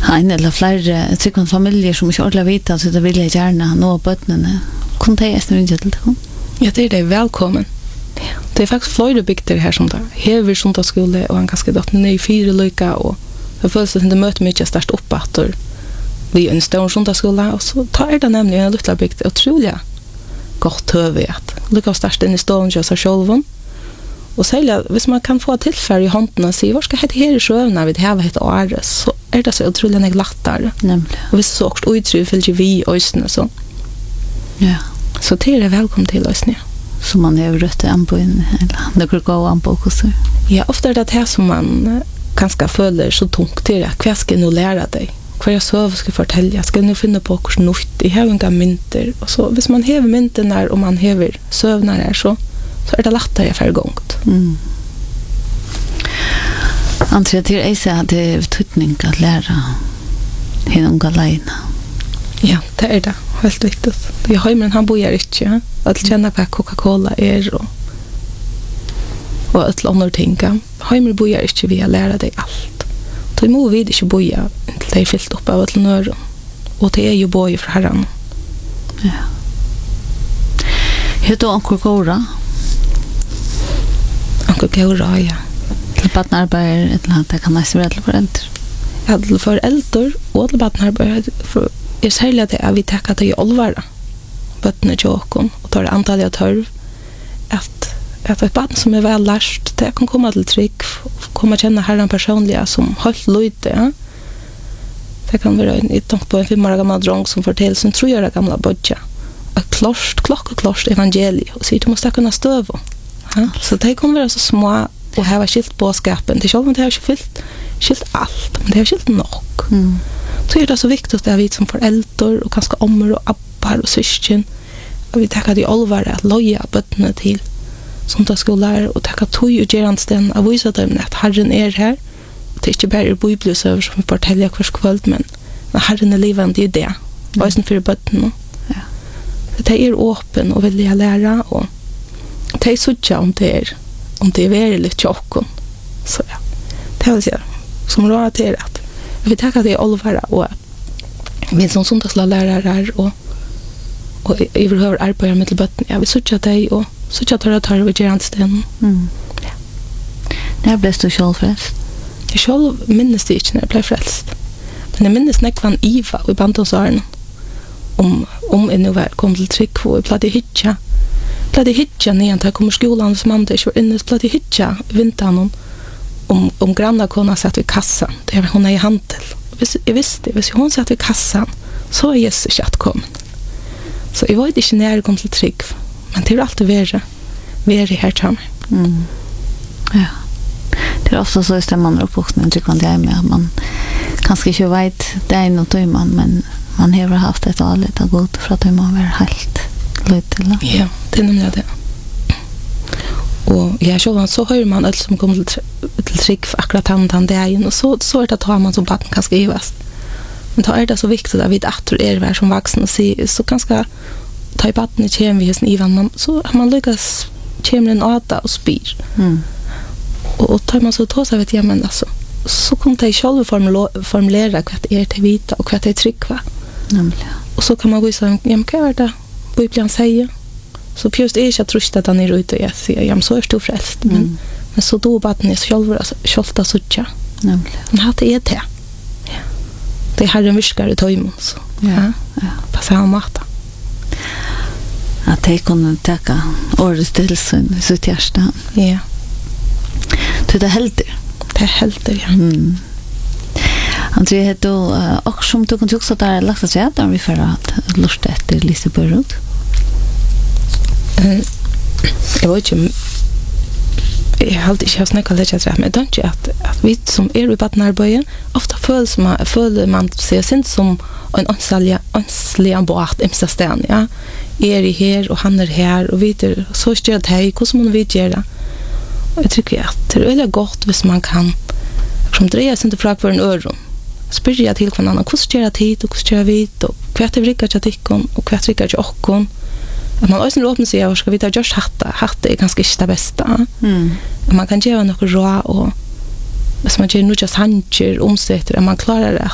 en eller flere tryggende familier som ikke ordentlig vet, så det vil jeg gjerne nå bøttene. Kunne de gjerne ringe til det? Ja, det er velkommen. Det er faktisk flere bygder her som det hever sundagsskole, og han kanskje dattene ned i 4 lykker, og det føles at det møter mye størst oppbatter vi en stor sundagsskole, og så tar det nemlig en liten bygd utrolig godt høve at lykke størst inn i stålen til seg selv. Og særlig, hvis man kan få tilfell i hånden og si, hva skal jeg hete her i sjøvene vi har hette året, så er det så utrolig enn lettere. Nemlig. Og hvis så også utryg fyller vi øsene, så. Ja. Så det er velkommen til øsene. Så man har rødt anbøyen, eller det går gå anbøy også? Ja, ofte er det det som man kanskje føler så tungt til det. Hva skal jeg nå lære deg? Hva jeg så skal fortelle? Skal jeg nå finne på hvordan nytt? Jeg har inga mynter. Og så, hvis man hever mynten der, og man hever søvner der, så er det lettere for gongt. Andrea, til jeg sier at det er betydning å lære henne unga leina. Ja, det er det. Helt viktig. Jeg har men han bor ikke. At kjenner hva Coca-Cola er, og et eller andre ting. Heimer bor ikke ved å lære deg alt. De må vi ikke bo inntil de er fyllt opp av et eller annet. Og det er jo bøy fra herren. Ja. Heter du Anker Gårda? Anker Gårda, ja. Til badnarbeider, et eller annet, det kan nesten være til foreldre. Ja, til foreldre og til badnarbeider. For jeg sier at vi tenker at det er olvare. Bøttene til åkken, og tar det antallet av tørv. At et barn som er vel lært, det kan komme til trygg, komme å kjenne herren personlig som holdt løyde. Ja. Det kan være en tanke på en 5 år gammel drong som forteller sin 3 år gamle bodja. Et klokkeklosst evangelie, og sier du må kunne støve. Ja. Så det kan være så små, og her var skilt båskapen. Det er selv om det har ikke skilt alt, men det har skilt nok. Så er det så viktig at vi som foreldre, og kanskje ommer og abbar og syskjen, og vi tenker at de olvare at loja bøttene til sundagsskoler, og tenker tog og gerandsten av vise dem at Herren er her, og det er ikke bare bibelsøver som vi forteller hver kvöld, men Herren er livet i det, og jeg for bøttene. Ja. Det er åpen og vilja lære, og det er sånn om det er veldig litt tjokken. Så ja, det vil si, som råd til at vi tenker at det er olvare, og vi som sundagsskoler og jeg vil høre arbeid med til bøtten. Ja, vi sørger deg, og sørger tar vi gerandsten. Ja. Når ble du selv frelst? Jeg selv minnes det ikke når jeg ble frelst. Men jeg minnes nekvann Iva i bandonsåren om jeg nå kom til trygg, og jeg pleide hitja ned til jeg kommer skolen som andre ikke var inne, så pleide hitja vinteren om granna kona satt vid kassan. Det er hun er i handel. Jeg visste, hvis hun satt vid kassan, så er Jesus ikke at kommet. Så jeg var ikke nær kom til trygg, men det er alltid være her til meg. Ja. Det er ofte så i stemmer oppvoksning tryggvann det er med, at man kanskje ikke vet det er noe tøyman, men man har haft et og litt av god for at det må være helt løyt til. Ja, det er nemlig det. Og jeg selv, så hører man alt som kommer til trygg for akkurat han dagen, og så er det tar man som baden kan skrives. Men då är det så viktigt att vi är som vuxna och se så ganska ta i baden i kemisk Ivan så man lyckas kemra en åta och spyr. Och tar man så ta sig vet jag men alltså så kan det själv formulera vad det är till vita och vad det är tryckva. Nämligen. Och så kan man gå så ja men vad är det? Bibeln säger. Så just är inte att trusta att han är ute och jag säger jag så är stor frälst men så då baden är själv skjolta sucha. Nämligen. Men har det är det. Det är Herren viskar i töjmen. Ja. På samma mat. Att det kunde täcka årets tillsyn i sitt hjärsta. Ja. Det är helder. Det är helder, ja. Andrea, då också som du kan också där lagt att säga att vi får att lusta efter Lise Börrot. Jag vet inte jag har alltid inte snackat lite men det är inte att vi som är i badnarböjen ofta följer man ser sin som en ansliga båt imsa stan, ja. I här och han är här och vidare så styr det hej, hur man vill göra. Och jag tycker att det är väldigt gott hvis man kan som dreja sig inte fråga för en öron. Spyrja till någon annan, hur styr det hit och hur styr det och kvart är riktigt till tickon och kvart riktigt till ockon. Att man också öppnar sig och ska vita just hatta är ganska inte det bästa. Man kan göra något råd och hvis man gör något sanger omsätter att man klarar det